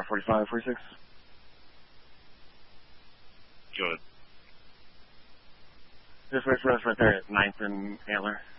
45, 46. Good. Just wait for us right there at 9th and Antler.